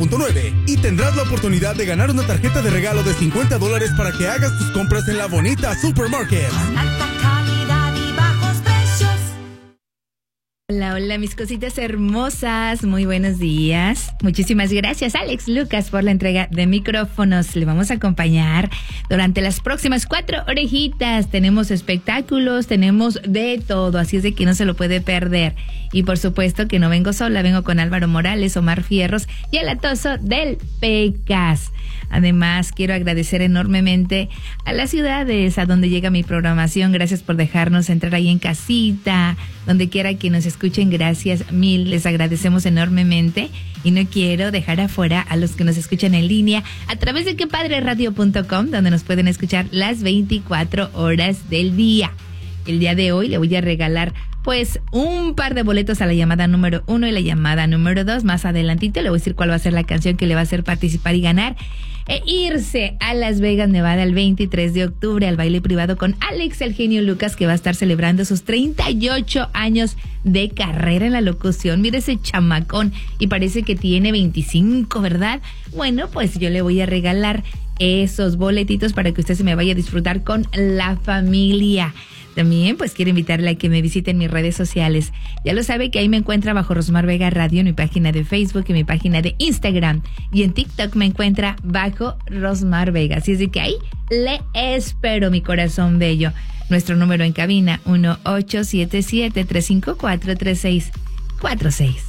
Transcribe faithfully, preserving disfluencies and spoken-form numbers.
punto nueve y tendrás la oportunidad de ganar una tarjeta de regalo de cincuenta dólares para que hagas tus compras en la bonita Supermarket. Alta calidad y bajos precios. Hola, hola, mis cositas hermosas. Muy buenos días. Muchísimas gracias, Alex Lucas, por la entrega de micrófonos. Le vamos a acompañar durante las próximas cuatro orejitas. Tenemos espectáculos, tenemos de todo, así es de que no se lo puede perder. Y por supuesto que no vengo sola, vengo con Álvaro Morales, Omar Fierros y el atoso del Pecas. Además, quiero agradecer enormemente a las ciudades a donde llega mi programación. Gracias por dejarnos entrar ahí en casita, donde quiera que nos escuchen. Gracias mil, les agradecemos enormemente. Y no quiero dejar afuera a los que nos escuchan en línea a través de quepadreradio punto com, donde nos pueden escuchar las veinticuatro horas del día. El día de hoy le voy a regalar pues un par de boletos a la llamada número uno y la llamada número dos. Más adelantito le voy a decir cuál va a ser la canción que le va a hacer participar y ganar e irse a Las Vegas, Nevada, el veintitrés de octubre al baile privado con Alex el Genio Lucas, que va a estar celebrando sus treinta y ocho años de carrera en la locución. Mire ese chamacón y parece que tiene veinticinco, ¿verdad? Bueno, pues yo le voy a regalar esos boletitos para que usted se me vaya a disfrutar con la familia. También, pues, quiero invitarle a que me visiten mis redes sociales. Ya lo sabe que ahí me encuentra bajo Rosmar Vega Radio en mi página de Facebook y mi página de Instagram. Y en TikTok me encuentra bajo Rosmar Vega. Así es de que ahí le espero, mi corazón bello. Nuestro número en cabina, uno ocho siete siete, tres cinco cuatro, tres seis cuatro seis.